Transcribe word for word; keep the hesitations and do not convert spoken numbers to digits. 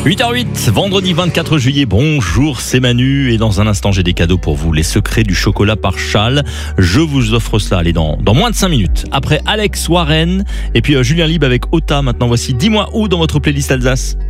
huit heures huit, vendredi vingt-quatre juillet, bonjour, c'est Manu et dans un instant j'ai des cadeaux pour vous, les secrets du chocolat par Châle. Je vous offre cela, allez, dans, dans moins de cinq minutes. Après Alex Warren et puis euh, Julien Libre avec Ota, maintenant voici Dis-moi où dans votre playlist Alsace.